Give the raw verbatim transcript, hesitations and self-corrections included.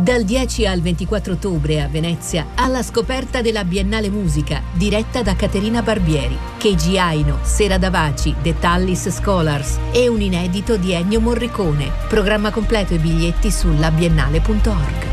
Dal dieci al ventiquattro ottobre a Venezia, alla scoperta della Biennale Musica, diretta da Caterina Barbieri, Keiji Aino, Sera Davaci, The Tallis Scholars e un inedito di Ennio Morricone. Programma completo e biglietti su labiennale punto org.